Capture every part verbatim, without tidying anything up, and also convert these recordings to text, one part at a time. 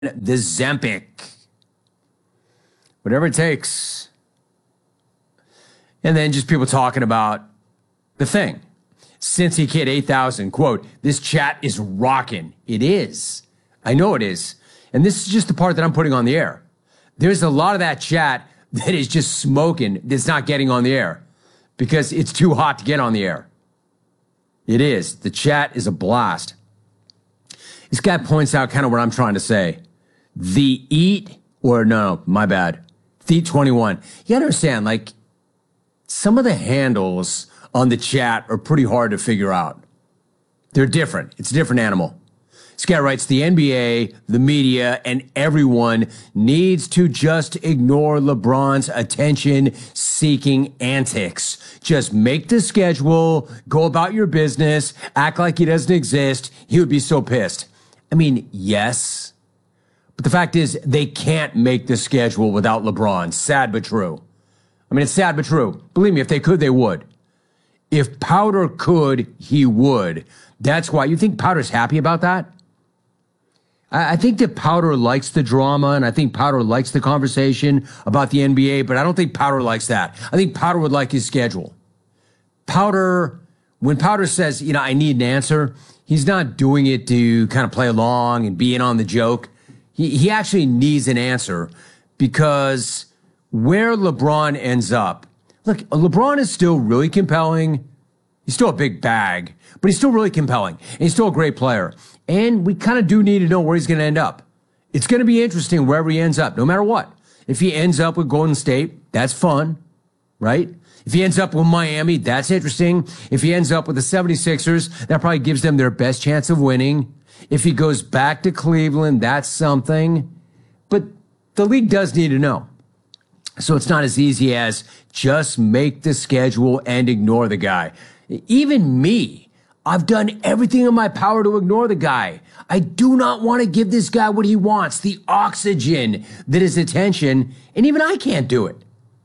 the Zempic. Whatever it takes. And then just people talking about the thing. Cincy Kid eight thousand, quote, this chat is rocking. It is. I know it is. And this is just the part that I'm putting on the air. There's a lot of that chat that is just smoking that's not getting on the air because it's too hot to get on the air. It is. The chat is a blast. This guy points out kind of what I'm trying to say. The Eat, or no, no, my bad. The twenty-one. You gotta understand, like, some of the handles on the chat are pretty hard to figure out. They're different. It's a different animal. This guy writes, the N B A, the media, and everyone needs to just ignore LeBron's attention-seeking antics. Just make the schedule, go about your business, act like he doesn't exist. He would be so pissed. I mean, yes. But the fact is, they can't make the schedule without LeBron. Sad but true. I mean, it's sad but true. Believe me, if they could, they would. If Powder could, he would. That's why. You think Powder's happy about that? I, I think that Powder likes the drama, and I think Powder likes the conversation about the N B A, but I don't think Powder likes that. I think Powder would like his schedule. Powder, when Powder says, you know, I need an answer, he's not doing it to kind of play along and be in on the joke. He, he actually needs an answer because where LeBron ends up, look, LeBron is still really compelling. He's still a big bag, but he's still really compelling. And he's still a great player. And we kind of do need to know where he's going to end up. It's going to be interesting wherever he ends up, no matter what. If he ends up with Golden State, that's fun, right? If he ends up with Miami, that's interesting. If he ends up with the seventy-sixers, that probably gives them their best chance of winning. If he goes back to Cleveland, that's something. But the league does need to know. So it's not as easy as just make the schedule and ignore the guy. Even me, I've done everything in my power to ignore the guy. I do not want to give this guy what he wants, the oxygen that is attention, and even I can't do it.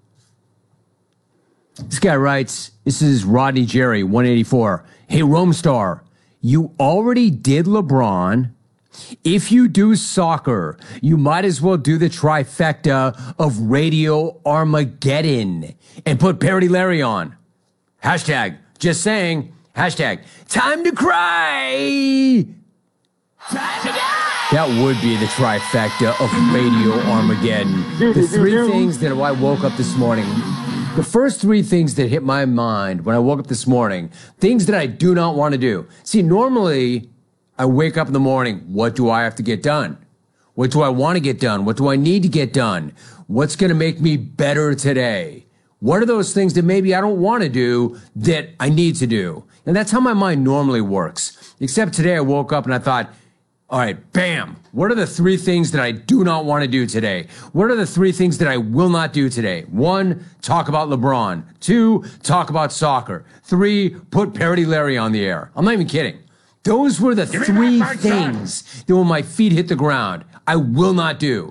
This guy writes, this is Rodney Jerry, one eighty-four. Hey, Roamstar, you already did LeBron. If you do soccer, you might as well do the trifecta of Radio Armageddon and put Parody Larry on. Hashtag, just saying, hashtag, time to cry. Time to die. That would be the trifecta of Radio Armageddon. The three things that I woke up this morning, the first three things that hit my mind when I woke up this morning, things that I do not want to do. See, normally I wake up in the morning, what do I have to get done? What do I want to get done? What do I need to get done? What's going to make me better today? What are those things that maybe I don't want to do that I need to do? And that's how my mind normally works. Except today I woke up and I thought, all right, bam. What are the three things that I do not want to do today? What are the three things that I will not do today? One, talk about LeBron. Two, talk about soccer. Three, put Parody Larry on the air. I'm not even kidding. Those were the three things that when my feet hit the ground, I will not do.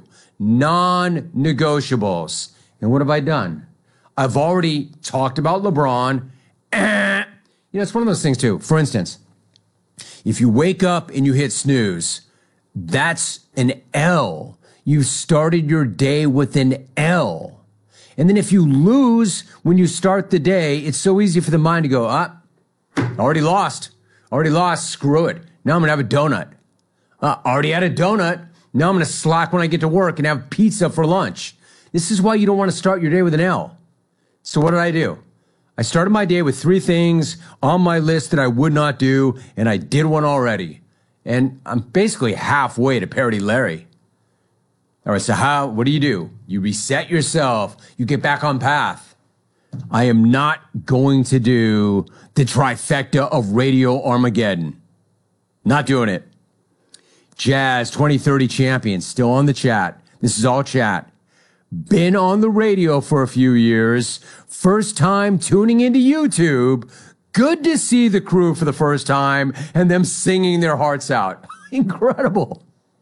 Non-negotiables. And what have I done? I've already talked about LeBron. Eh. You know, it's one of those things too. For instance, if you wake up and you hit snooze, that's an L. You started your day with an L. And then if you lose when you start the day, it's so easy for the mind to go, ah, already lost. Already lost, screw it. Now I'm going to have a donut. Uh, already had a donut. Now I'm going to slack when I get to work and have pizza for lunch. This is why you don't want to start your day with an L. So what did I do? I started my day with three things on my list that I would not do, and I did one already. And I'm basically halfway to Parody Larry. All right, so how, what do you do? You reset yourself. You get back on path. I am not going to do the trifecta of Radio Armageddon. Not doing it. Jazz twenty thirty champion, still on the chat. This is all chat. Been on the radio for a few years. First time tuning into YouTube. Good to see the crew for the first time and them singing their hearts out. Incredible.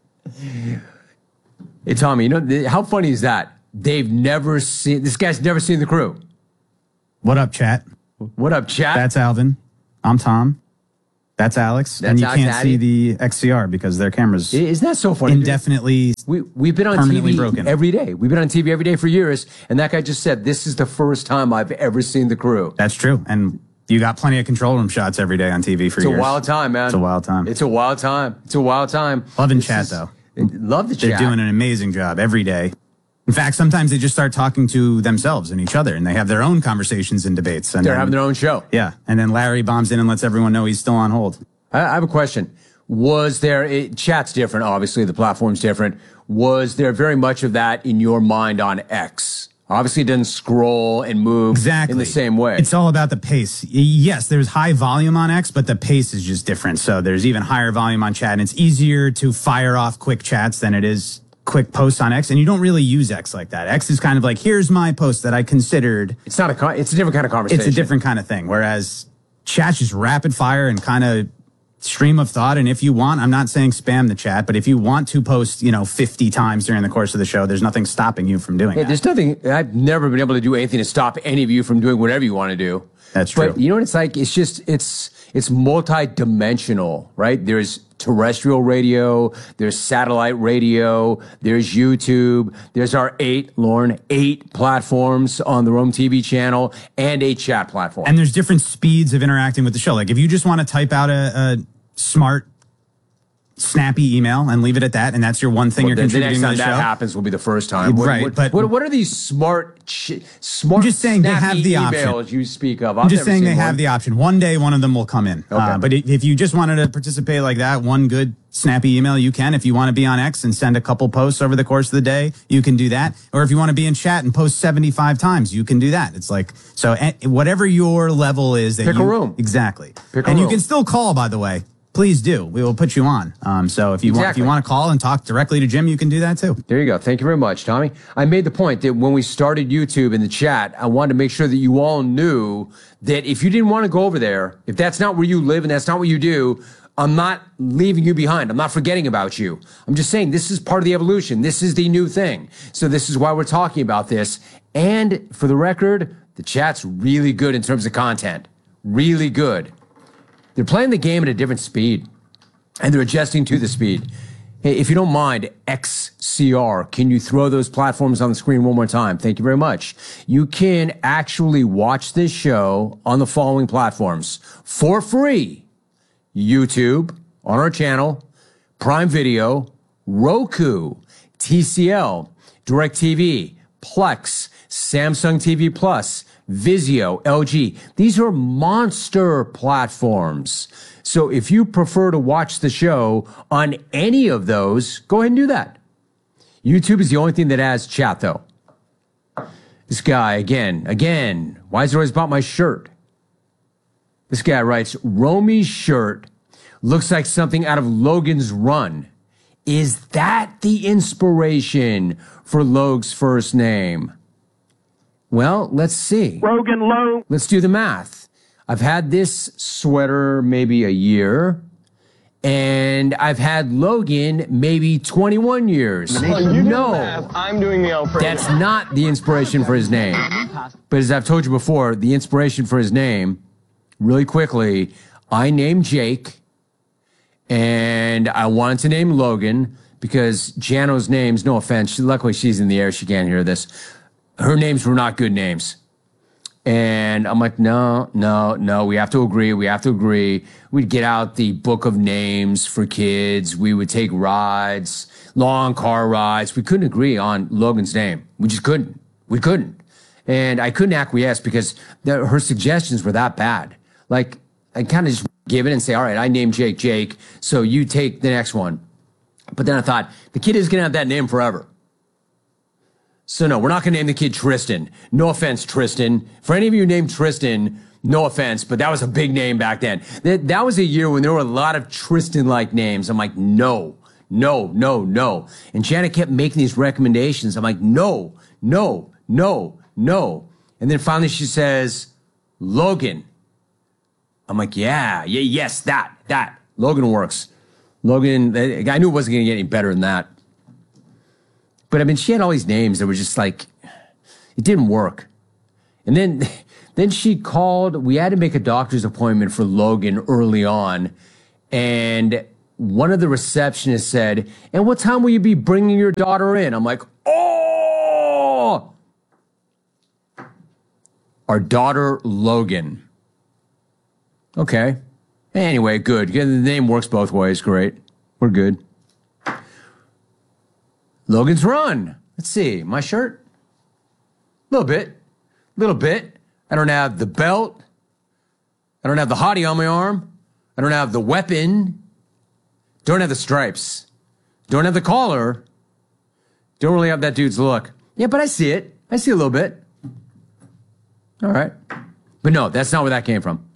Hey, Tommy, you know, how funny is that? They've never seen, this guy's never seen the crew. What up, chat? What up, chat? That's Alvin. I'm Tom. That's Alex. That's and you Alex can't Hattie? see the X C R because their cameras Isn't that so funny? indefinitely We, we've been on T permanently V broken. every day. We've been on T V every day for years. And that guy just said, this is the first time I've ever seen the crew. That's true. And you got plenty of control room shots every day on T V for It's years. a wild time, man. It's a wild time. It's a wild time. It's a wild time. Loving This chat, is- though. Love the They're chat. doing an amazing job every day. In fact, sometimes they just start talking to themselves and each other, and they have their own conversations and debates. And They're then, having their own show. Yeah. And then Larry bombs in and lets everyone know he's still on hold. I, I have a question. Was there, it, chat's different, obviously, the platform's different. Was there very much of that in your mind on X? Obviously, it doesn't scroll and move Exactly. in the same way. It's all about the pace. Yes, there's high volume on X, but the pace is just different. So there's even higher volume on chat, and it's easier to fire off quick chats than it is quick posts on X. And you don't really use X like that. X is kind of like, here's my post that I considered. It's not a, con- it's a different kind of conversation. It's a different kind of thing. Whereas chat's just rapid fire and kind of stream of thought. And if you want, I'm not saying spam the chat, but if you want to post, you know, fifty times during the course of the show, there's nothing stopping you from doing Yeah, that. there's nothing, I've never been able to do anything to stop any of you from doing whatever you want to do. That's true. But you know what it's like? It's just, it's, it's multi-dimensional, right? There's terrestrial radio, there's satellite radio, there's YouTube, there's our eight, Lauren, eight platforms on the Rome T V channel and a chat platform. And there's different speeds of interacting with the show. Like if you just want to type out a, a smart, snappy email and leave it at that, and that's your one thing Well, you're the, the contributing next to time the that show. happens will be the first time. What, Right, what, but- what, what are these smart, ch- smart, I'm just saying they snappy have the option. emails you speak of? I'm I've just never saying seen they have one. the option. One day, one of them will come in. Okay. Uh, but i- if you just wanted to participate like that, one good snappy email, you can. If you want to be on X and send a couple posts over the course of the day, you can do that. Or if you want to be in chat and post seventy-five times, you can do that. It's like, so eh, whatever your level is that Pick a you, room. Exactly. Pick a and you room. can still call, by the way. Please do. We will put you on. Um, so if you want, if Exactly. you want to call and talk directly to Jim, you can do that too. There you go. Thank you very much, Tommy. I made the point that when we started YouTube in the chat, I wanted to make sure that you all knew that if you didn't want to go over there, if that's not where you live and that's not what you do, I'm not leaving you behind. I'm not forgetting about you. I'm just saying this is part of the evolution. This is the new thing. So this is why we're talking about this. And for the record, the chat's really good in terms of content. Really good. They're playing the game at a different speed, and they're adjusting to the speed. Hey, if you don't mind, X C R, can you throw those platforms on the screen one more time? Thank you very much. You can actually watch this show on the following platforms for free. YouTube, on our channel, Prime Video, Roku, T C L, DirecTV, Plex, Samsung T V Plus, Vizio, L G. These are monster platforms. So if you prefer to watch the show on any of those, go ahead and do that. YouTube is the only thing that has chat, though. This guy, again, again, why is it always about my shirt? This guy writes, Romy's shirt looks like something out of Logan's Run. Is that the inspiration for Logan's first name? Well, let's see. Rogan Low. Let's do the math. I've had this sweater maybe a year, and I've had Logan maybe twenty-one years. No, I'm doing the Alfredo. that's not the inspiration for his name. But as I've told you before, the inspiration for his name, really quickly, I named Jake, and I wanted to name Logan because Jano's names, no offense, she, luckily she's in the air, she can't hear this. Her names were not good names. And I'm like, no, no, no, we have to agree. We have to agree. We'd get out the book of names for kids. We would take rides, long car rides. We couldn't agree on Logan's name. We just couldn't. We couldn't. And I couldn't acquiesce because the, her suggestions were that bad. Like, I kind of just give it and say, all right, I named Jake Jake, so you take the next one. But then I thought, the kid is going to have that name forever. So no, we're not going to name the kid Tristan. No offense, Tristan. For any of you named Tristan, no offense, but that was a big name back then. That, that was a year when there were a lot of Tristan-like names. I'm like, no, no, no, no. And Janet kept making these recommendations. I'm like, no, no, no, no. And then finally she says, Logan. I'm like, yeah, yeah, yes, that, that. Logan works. Logan, I knew it wasn't going to get any better than that. But I mean, she had all these names that were just like, it didn't work. And then, then she called. We had to make a doctor's appointment for Logan early on. And one of the receptionists said, and what time will you be bringing your daughter in? I'm like, oh! Our daughter, Logan. Okay. Anyway, good. The name works both ways. Great. We're good. Logan's Run. Let's see. My shirt? A little bit. A little bit. I don't have the belt. I don't have the hottie on my arm. I don't have the weapon. Don't have the stripes. Don't have the collar. Don't really have that dude's look. Yeah, but I see it. I see a little bit. All right. But no, that's not where that came from.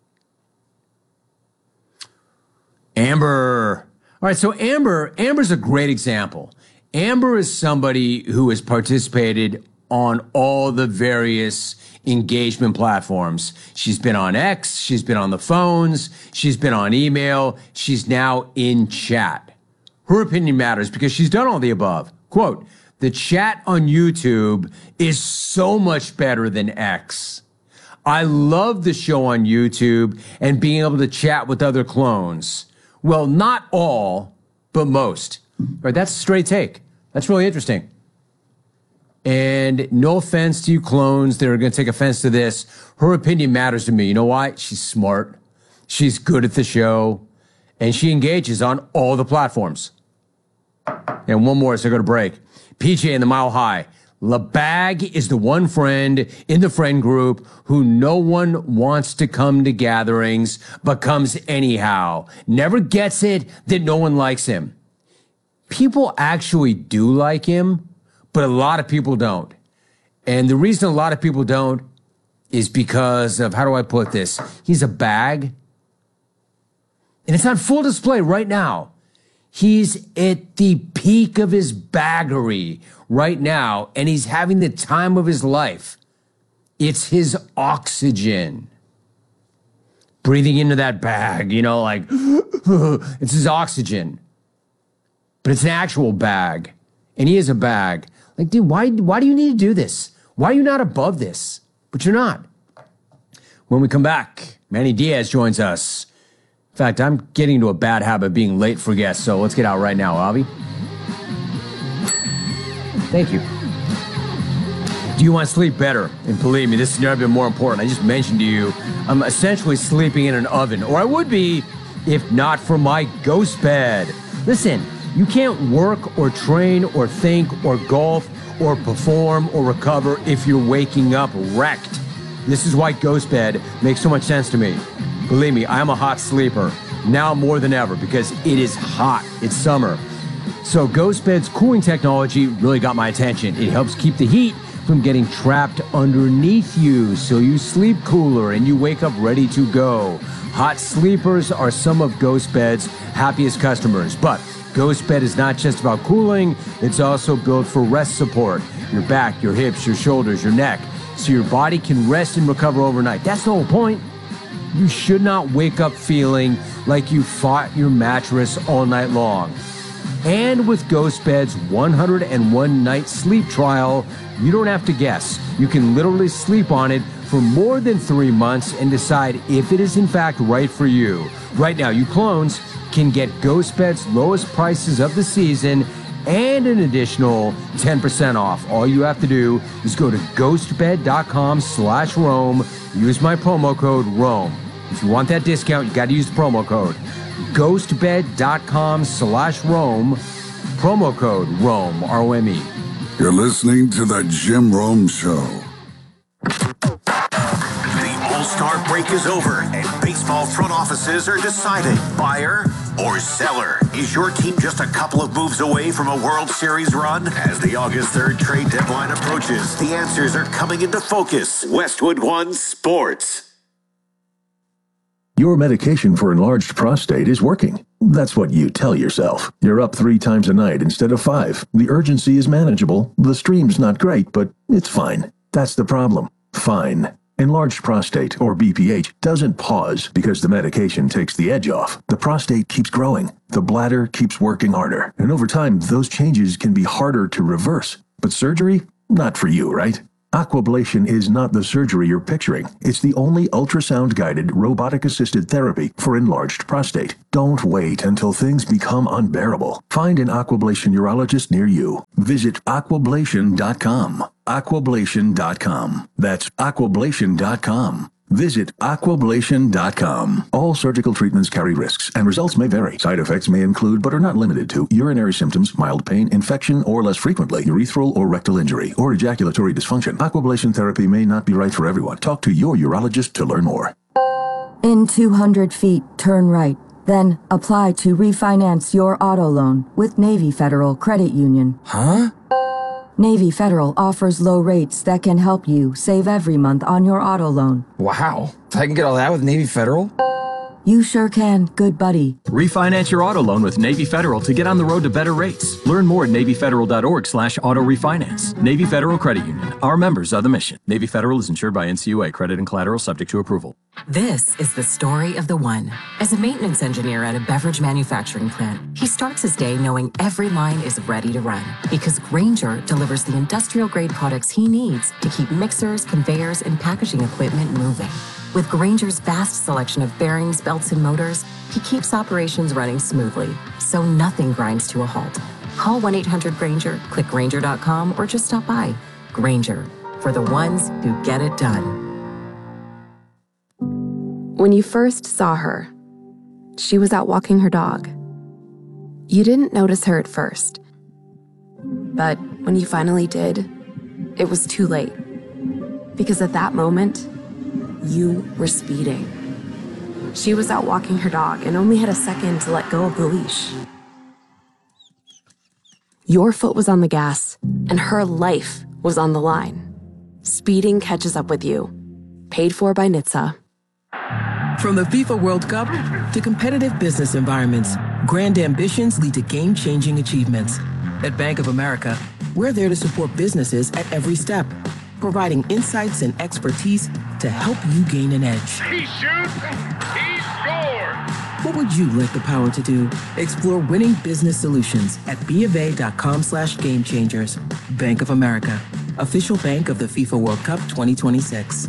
Amber. All right, so Amber, Amber's a great example. Amber is somebody who has participated on all the various engagement platforms. She's been on X, she's been on the phones, she's been on email, she's now in chat. Her opinion matters because she's done all the above. Quote, the chat on YouTube is so much better than X. I love the show on YouTube and being able to chat with other clones. Well, not all, but most. All right, that's a straight take. That's really interesting. And no offense to you clones that are going to take offense to this. Her opinion matters to me. You know why? She's smart. She's good at the show. And she engages on all the platforms. And one more as I go to break. P J in the Mile High. LeBag is the one friend in the friend group who no one wants to come to gatherings but comes anyhow. Never gets it that no one likes him. People actually do like him, but a lot of people don't. And the reason a lot of people don't is because of, how do I put this? He's a bag. And it's on full display right now. He's at the peak of his baggery right now, and he's having the time of his life. It's his oxygen. Breathing into that bag, you know, like, it's his oxygen. But it's an actual bag, and he is a bag. Like, dude, why, why do you need to do this? Why are you not above this? But you're not. When we come back, Manny Diaz joins us. In fact, I'm getting into a bad habit of being late for guests, so let's get out right now, Avi. Thank you. Do you want to sleep better? And believe me, this has never been more important. I just mentioned to you, I'm essentially sleeping in an oven, or I would be if not for my ghost bed. Listen, you can't work or train or think or golf or perform or recover if you're waking up wrecked. This is why Ghost Bed makes so much sense to me. Believe me, I'm a hot sleeper, now more than ever, because it is hot. It's summer. So Ghost Bed's cooling technology really got my attention. It helps keep the heat from getting trapped underneath you, so you sleep cooler and you wake up ready to go. Hot sleepers are some of Ghost Bed's happiest customers, but Ghost Bed is not just about cooling, it's also built for rest support. Your back, your hips, your shoulders, your neck, so your body can rest and recover overnight. That's the whole point. You should not wake up feeling like you fought your mattress all night long. And with Ghost Bed's one hundred and one night sleep trial, you don't have to guess. You can literally sleep on it for more than three months and decide if it is in fact right for you. Right now, you clones can get Ghost Bed's lowest prices of the season and an additional ten percent off. All you have to do is go to ghostbed.com slash Rome. Use my promo code Rome. If you want that discount, you got to use the promo code. ghostbed.com slash Rome. Promo code Rome, R O M E. You're listening to The Jim Rome Show. The All-Star break is over, and baseball front offices are deciding buyer or seller. Is your team just a couple of moves away from a World Series run? As the August third trade deadline approaches, the answers are coming into focus. Westwood One Sports. Your medication for enlarged prostate is working. That's what you tell yourself. You're up three times a night instead of five. The urgency is manageable. The stream's not great, but it's fine. That's the problem. Fine. Enlarged prostate, or B P H, doesn't pause because the medication takes the edge off. The prostate keeps growing. The bladder keeps working harder. And over time, those changes can be harder to reverse. But surgery? Not for you, right? Aquablation is not the surgery you're picturing. It's the only ultrasound-guided, robotic-assisted therapy for enlarged prostate. Don't wait until things become unbearable. Find an Aquablation urologist near you. Visit aquablation dot com. aquablation dot com. That's aquablation dot com. Visit aquablation dot com. All surgical treatments carry risks, and results may vary. Side effects may include, but are not limited to, urinary symptoms, mild pain, infection, or less frequently, urethral or rectal injury, or ejaculatory dysfunction. Aquablation therapy may not be right for everyone. Talk to your urologist to learn more. In two hundred feet, turn right. Then apply to refinance your auto loan with Navy Federal Credit Union. Huh? Navy Federal offers low rates that can help you save every month on your auto loan. Wow. I can get all that with Navy Federal? You sure can, good buddy. Refinance your auto loan with Navy Federal to get on the road to better rates. Learn more at NavyFederal.org slash auto refinance. Navy Federal Credit Union. Our members are the mission. Navy Federal is insured by N C U A. Credit and collateral subject to approval. This is the story of the one. As a maintenance engineer at a beverage manufacturing plant, he starts his day knowing every line is ready to run because Grainger delivers the industrial-grade products he needs to keep mixers, conveyors, and packaging equipment moving. With Grainger's vast selection of bearings, belts, and motors, he keeps operations running smoothly, so nothing grinds to a halt. Call one eight hundred Grainger, click Grainger dot com, or just stop by. Grainger, for the ones who get it done. When you first saw her, she was out walking her dog. You didn't notice her at first. But when you finally did, it was too late. Because at that moment, you were speeding. She was out walking her dog and only had a second to let go of the leash. Your foot was on the gas, and her life was on the line. Speeding catches up with you. Paid for by N H T S A. From the FIFA World Cup to competitive business environments, grand ambitions lead to game-changing achievements. At Bank of America, we're there to support businesses at every step, providing insights and expertise to help you gain an edge. He shoots, he scores! What would you like the power to do? Explore winning business solutions at BofA.com slash game changers. Bank of America, official bank of the FIFA World Cup twenty twenty-six.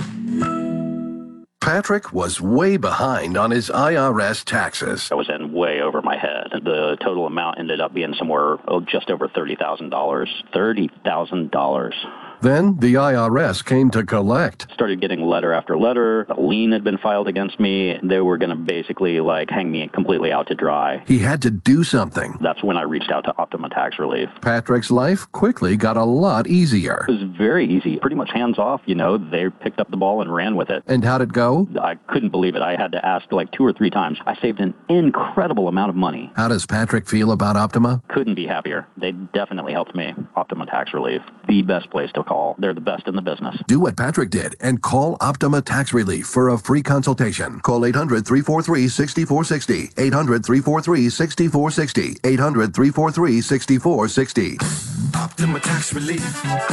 Patrick was way behind on his I R S taxes. I was in way over my head. The total amount ended up being somewhere oh, just over thirty thousand dollars. thirty thousand dollars. Then the I R S came to collect. Started getting letter after letter. A lien had been filed against me. They were going to basically like hang me completely out to dry. He had to do something. That's when I reached out to Optima Tax Relief. Patrick's life quickly got a lot easier. It was very easy, pretty much hands off. You know, they picked up the ball and ran with it. And how'd it go? I couldn't believe it. I had to ask like two or three times. I saved an incredible amount of money. How does Patrick feel about Optima? Couldn't be happier. They definitely helped me. Optima Tax Relief, the best place to call. They're the best in the business. Do what Patrick did and call Optima Tax Relief for a free consultation. Call eight hundred, three four three, six four six zero. eight hundred, three four three, six four six zero. eight hundred, three four three, six four six zero. Optima Tax Relief.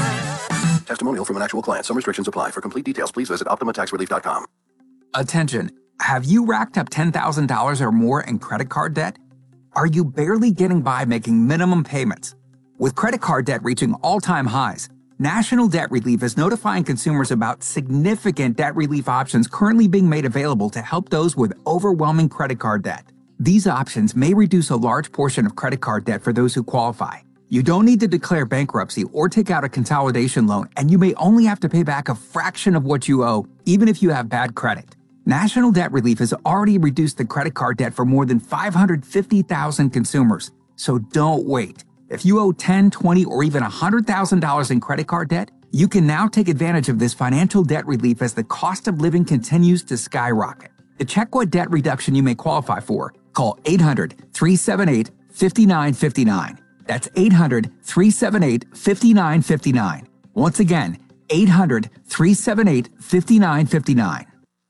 Testimonial from an actual client. Some restrictions apply. For complete details, please visit optima tax relief dot com. Attention. Have you racked up ten thousand dollars or more in credit card debt? Are you barely getting by making minimum payments? With credit card debt reaching all-time highs, National Debt Relief is notifying consumers about significant debt relief options currently being made available to help those with overwhelming credit card debt. These options may reduce a large portion of credit card debt for those who qualify. You don't need to declare bankruptcy or take out a consolidation loan, and you may only have to pay back a fraction of what you owe, even if you have bad credit. National Debt Relief has already reduced the credit card debt for more than five hundred fifty thousand consumers, so don't wait. If you owe ten, twenty, or even one hundred thousand dollars in credit card debt, you can now take advantage of this financial debt relief as the cost of living continues to skyrocket. To check what debt reduction you may qualify for, call eight hundred, three seven eight, five nine five nine. That's eight hundred, three seven eight, five nine five nine. Once again, eight hundred, three seven eight, five nine five nine.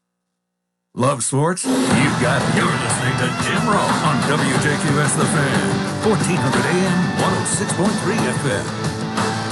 Love sports? You've got it. You're listening to Jim Rome on W J Q S The Fan, fourteen hundred A M, one oh six point three F M.